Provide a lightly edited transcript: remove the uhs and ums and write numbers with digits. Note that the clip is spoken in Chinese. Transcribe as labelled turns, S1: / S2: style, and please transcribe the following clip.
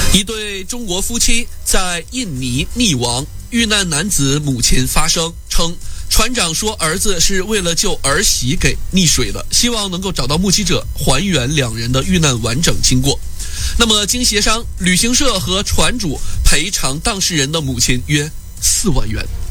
S1: 一对中国夫妻在印尼溺亡，遇难男子母亲发声称，船长说儿子是为了救儿媳给溺水的，希望能够找到目击者，还原两人的遇难完整经过。那么经协商，旅行社和船主赔偿当事人的母亲约4万元。